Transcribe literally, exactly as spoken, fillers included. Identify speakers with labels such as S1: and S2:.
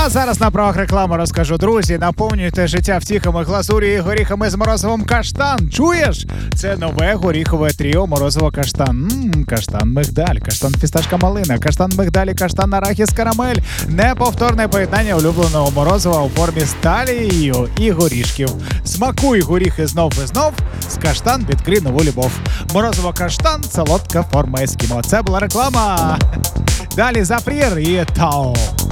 S1: А зараз на правах реклами розкажу. Друзі, наповнюйте життя втіхами, глазурі і горіхами з морозивом каштан. Чуєш? Це нове горіхове тріо морозиво каштан. Ммм, каштан мигдаль, каштан фісташка малина, каштан мигдаль і каштан арахіс карамель. Неповторне поєднання улюбленого морозива у формі з талією і горішків. Смакуй горіхи знов і знов, з каштан відкрий нову любов. Морозиво каштан – солодка форма ескімо. Це була реклама. Далі Зафрір і Тао.